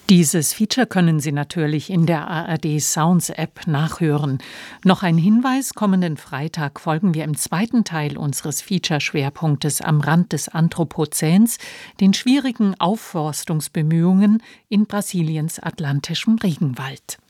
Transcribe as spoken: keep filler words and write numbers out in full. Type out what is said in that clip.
Dieses Feature können Sie natürlich in der A R D Sounds App nachhören. Noch ein Hinweis: Kommenden Freitag folgen wir im zweiten Teil unseres Feature-Schwerpunktes am Rand des Anthropozäns den schwierigen Aufforstungsbemühungen in Brasiliens atlantischem Regenwald.